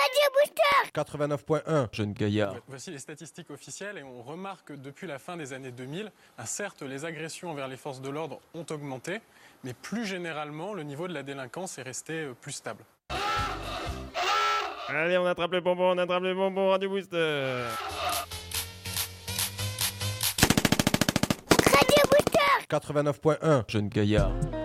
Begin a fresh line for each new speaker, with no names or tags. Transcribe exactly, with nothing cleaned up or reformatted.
quatre-vingt-neuf point un,
Jeune gaillard.
Voici les statistiques officielles et on remarque que depuis la fin des années deux mille, ah, certes, les agressions envers les forces de l'ordre ont augmenté, mais plus généralement, le niveau de la délinquance est resté euh, plus stable.
Allez, on attrape le bonbon, on attrape le bonbon, Radio Booster.
quatre-vingt-neuf point un.
Jeune gaillard.